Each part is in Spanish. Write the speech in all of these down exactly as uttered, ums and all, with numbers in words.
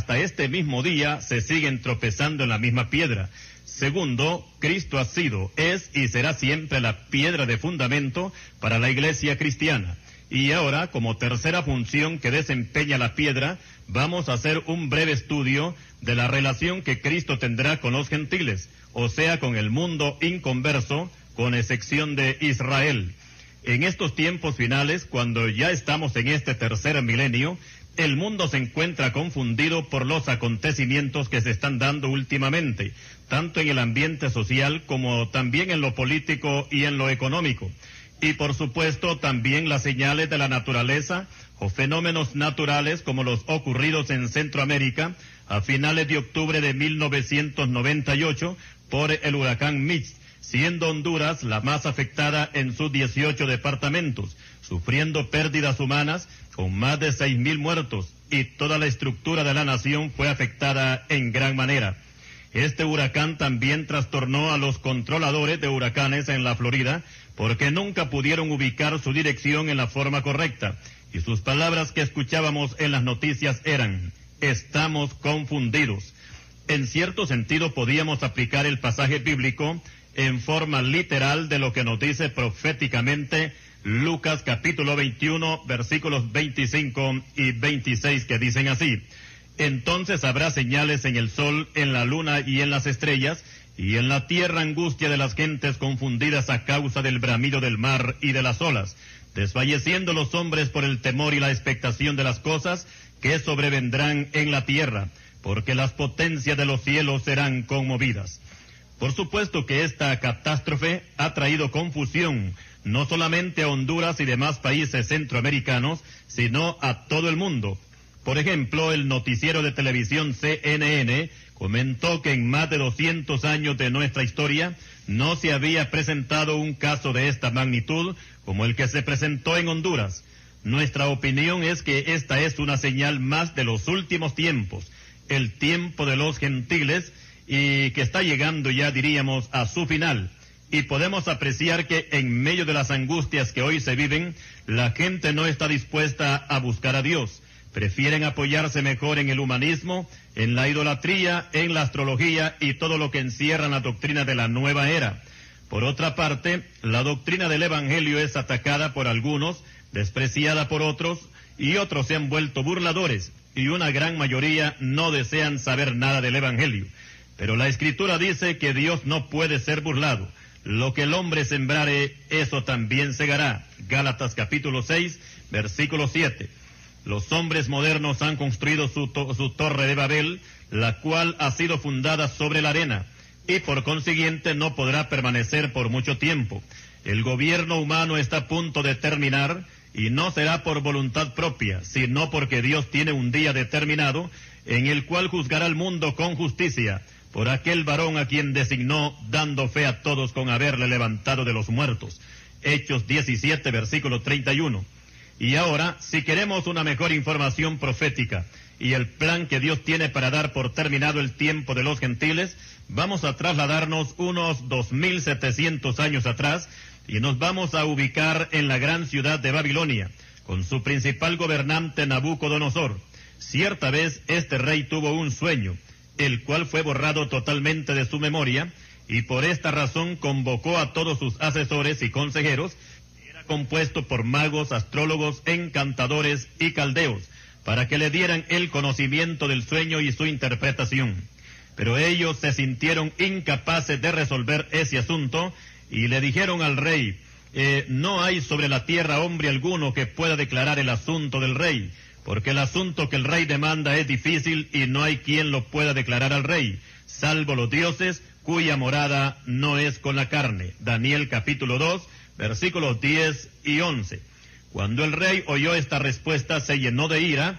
hasta este mismo día se siguen tropezando en la misma piedra. Segundo, Cristo ha sido, es y será siempre la piedra de fundamento para la iglesia cristiana. Y ahora, como tercera función que desempeña la piedra, vamos a hacer un breve estudio de la relación que Cristo tendrá con los gentiles, o sea, con el mundo inconverso, con excepción de Israel. En estos tiempos finales, cuando ya estamos en este tercer milenio, el mundo se encuentra confundido por los acontecimientos que se están dando últimamente, tanto en el ambiente social como también en lo político y en lo económico. Y por supuesto también las señales de la naturaleza o fenómenos naturales como los ocurridos en Centroamérica a finales de octubre de mil novecientos noventa y ocho por el huracán Mitch, siendo Honduras la más afectada en sus dieciocho departamentos, sufriendo pérdidas humanas con más de seis mil muertos, y toda la estructura de la nación fue afectada en gran manera. Este huracán también trastornó a los controladores de huracanes en la Florida, porque nunca pudieron ubicar su dirección en la forma correcta, y sus palabras que escuchábamos en las noticias eran: estamos confundidos. En cierto sentido podíamos aplicar el pasaje bíblico en forma literal de lo que nos dice proféticamente Lucas capítulo veintiuno, versículos veinticinco y veintiséis, que dicen así: entonces habrá señales en el sol, en la luna y en las estrellas, y en la tierra angustia de las gentes confundidas a causa del bramido del mar y de las olas, desfalleciendo los hombres por el temor y la expectación de las cosas que sobrevendrán en la tierra, porque las potencias de los cielos serán conmovidas. Por supuesto que esta catástrofe ha traído confusión, no solamente a Honduras y demás países centroamericanos, sino a todo el mundo. Por ejemplo, el noticiero de televisión C N N comentó que en más de doscientos años de nuestra historia no se había presentado un caso de esta magnitud como el que se presentó en Honduras. Nuestra opinión es que esta es una señal más de los últimos tiempos, el tiempo de los gentiles, y que está llegando ya, diríamos, a su final. Y podemos apreciar que en medio de las angustias que hoy se viven, la gente no está dispuesta a buscar a Dios. Prefieren apoyarse mejor en el humanismo, en la idolatría, en la astrología y todo lo que encierra la doctrina de la nueva era. Por otra parte, la doctrina del Evangelio es atacada por algunos, despreciada por otros, y otros se han vuelto burladores, y una gran mayoría no desean saber nada del Evangelio. Pero la Escritura dice que Dios no puede ser burlado. Lo que el hombre sembrare, eso también segará. Gálatas capítulo seis, versículo siete. Los hombres modernos han construido su, to su torre de Babel, la cual ha sido fundada sobre la arena, y por consiguiente no podrá permanecer por mucho tiempo. El gobierno humano está a punto de terminar, y no será por voluntad propia, sino porque Dios tiene un día determinado, en el cual juzgará al mundo con justicia, por aquel varón a quien designó, dando fe a todos con haberle levantado de los muertos. Hechos diecisiete, versículo treinta y uno. Y ahora, si queremos una mejor información profética y el plan que Dios tiene para dar por terminado el tiempo de los gentiles, vamos a trasladarnos unos dos mil setecientos años atrás y nos vamos a ubicar en la gran ciudad de Babilonia, con su principal gobernante Nabucodonosor. Cierta vez este rey tuvo un sueño, el cual fue borrado totalmente de su memoria, y por esta razón convocó a todos sus asesores y consejeros, compuesto por magos, astrólogos, encantadores y caldeos, para que le dieran el conocimiento del sueño y su interpretación. Pero ellos se sintieron incapaces de resolver ese asunto y le dijeron al rey: eh, no hay sobre la tierra hombre alguno que pueda declarar el asunto del rey, porque el asunto que el rey demanda es difícil y no hay quien lo pueda declarar al rey, salvo los dioses cuya morada no es con la carne. Daniel capítulo dos, versículos diez y once. Cuando el rey oyó esta respuesta, se llenó de ira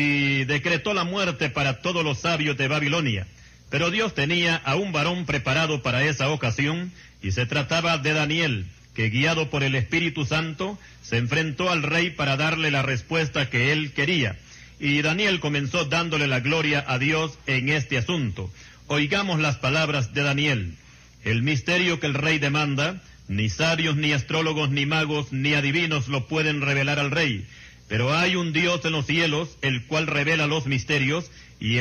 y decretó la muerte para todos los sabios de Babilonia. Pero Dios tenía a un varón preparado para esa ocasión, y se trataba de Daniel, que guiado por el Espíritu Santo, se enfrentó al rey para darle la respuesta que él quería. Y Daniel comenzó dándole la gloria a Dios en este asunto. Oigamos las palabras de Daniel. El misterio que el rey demanda, ni sabios, ni astrólogos, ni magos, ni adivinos lo pueden revelar al rey. Pero hay un Dios en los cielos, el cual revela los misterios, y